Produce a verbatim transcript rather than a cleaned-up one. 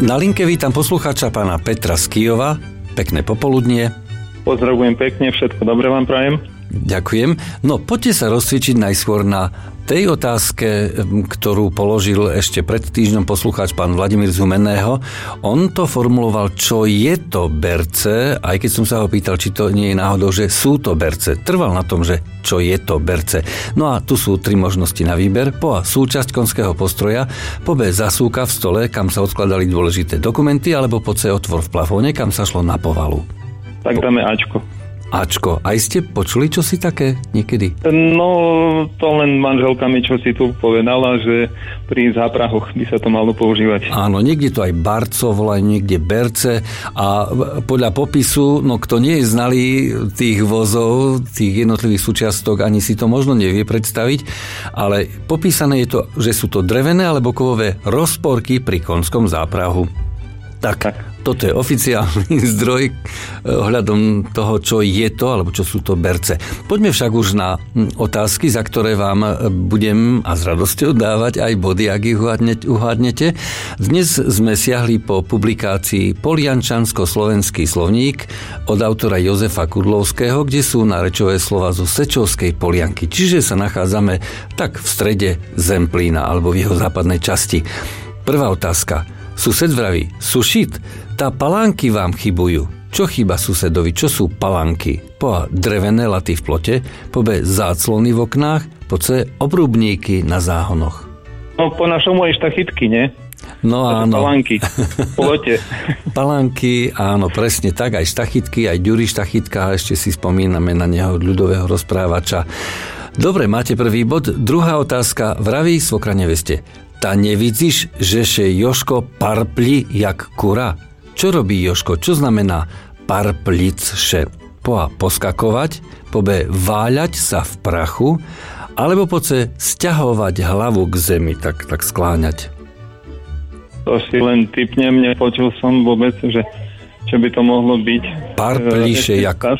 Na linke vítam poslucháča pána Petra z Kyjova. Pekné popoludnie. Pozdravujem pekne, všetko dobré vám prajem. Ďakujem. No poďte sa rozcvičiť najskôr na tej otázke, ktorú položil ešte pred týždňom poslucháč pán Vladimír z Humenného. On to formuloval, čo je to berce, aj keď som sa ho pýtal, či to nie je náhodou, že sú to berce. Trval na tom, že čo je to berce. No a tu sú tri možnosti na výber. Po A súčasť konského postroja, po B zasúka v stole, kam sa odkladali dôležité dokumenty, alebo po C otvor v plafóne, kam sa šlo na povalu. Tak dáme Ačko. Ačko. Aj ste počuli čosi také niekedy? No, to len manželka mi čosi tu povedala, že pri záprahoch by sa to malo používať. Áno, niekde to aj barco volá, niekde berce a podľa popisu, no kto nie je znalý tých vozov, tých jednotlivých súčiastok, ani si to možno nevie predstaviť, ale popísané je to, že sú to drevené alebo kovové rozporky pri konskom záprahu. Tak, tak. Toto je oficiálny zdroj ohľadom toho, čo je to, alebo čo sú to berce. Poďme však už na otázky, za ktoré vám budem a s radosťou dávať aj body, ak ich uhádnete. Dnes sme siahli po publikácii Poliančansko-slovenský slovník od autora Jozefa Kudlovského, kde sú na rečové slova zo Sečovskej Polianky. Čiže sa nachádzame tak v strede Zemplína, alebo v jeho západnej časti. Prvá otázka. Sused vraví, sušit, tá palánky vám chybujú. Čo chýba susedovi? Čo sú palánky? Po A drevené laty v plote, po B záclony v oknách, po C obrubníky na záhonoch. No po našomu aj štachytky, nie? No áno. Palánky v plote. Palánky, áno, presne tak, aj štachytky, aj Ďuri štachytka, ešte si spomíname na neho ľudového rozprávača. Dobre, máte prvý bod. Druhá otázka, vraví svokra neveste. Ta nevidíš, že še Joško parpli jak kura? Čo robí Joško? Čo znamená parplic še? Po A poskakovať, po B váľať sa v prachu, alebo po C sťahovať hlavu k zemi, tak, tak skláňať. To si len tipnem, nepočul som vôbec, že čo by to mohlo byť. Parpliše jak